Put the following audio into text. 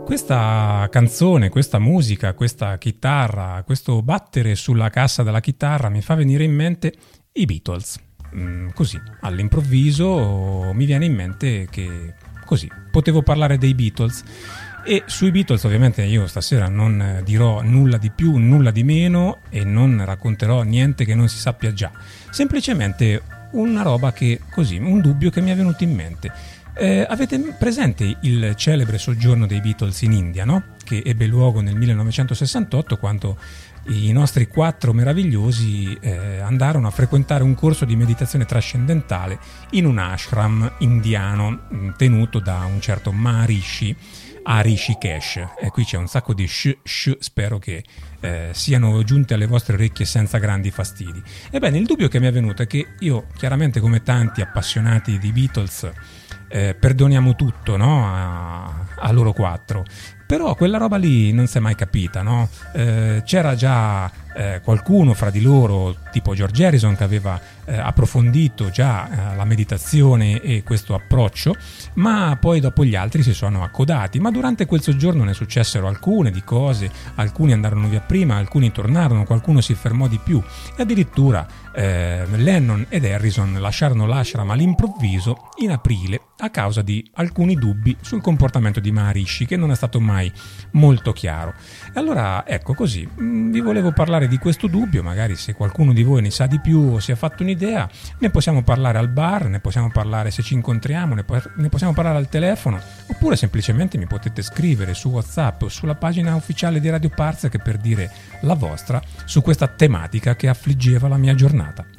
Questa canzone, questa musica, questa chitarra, questo battere sulla cassa della chitarra mi fa venire in mente i Beatles. Così, all'improvviso mi viene in mente che così potevo parlare dei Beatles. E sui Beatles ovviamente io stasera non dirò nulla di più, nulla di meno e non racconterò niente che non si sappia già. Semplicemente una roba che, così, un dubbio che mi è venuto in mente. Avete presente il celebre soggiorno dei Beatles in India, no? Che ebbe luogo nel 1968 quando i nostri quattro meravigliosi andarono a frequentare un corso di meditazione trascendentale in un ashram indiano tenuto da un certo Maharishi a Rishikesh. E qui c'è un sacco di spero che siano giunte alle vostre orecchie senza grandi fastidi. Ebbene, il dubbio che mi è venuto è che io, chiaramente come tanti appassionati di Beatles, perdoniamo tutto, no? A loro quattro, però quella roba lì non si è mai capita, no? C'era già qualcuno fra di loro, tipo George Harrison, che aveva approfondito già la meditazione e questo approccio, ma poi dopo gli altri si sono accodati. Ma durante quel soggiorno ne successero alcune di cose, alcuni andarono via prima, alcuni tornarono, qualcuno si fermò di più e addirittura Lennon ed Harrison lasciarono l'ashram all'improvviso in aprile a causa di alcuni dubbi sul comportamento di Maharishi, che non è stato mai molto chiaro. E allora ecco, così vi volevo parlare di questo dubbio, magari se qualcuno di voi ne sa di più o si è fatto un'idea, ne possiamo parlare al bar, ne possiamo parlare se ci incontriamo, ne possiamo parlare al telefono, oppure semplicemente mi potete scrivere su WhatsApp o sulla pagina ufficiale di Radio Parzec per dire la vostra su questa tematica che affliggeva la mia giornata.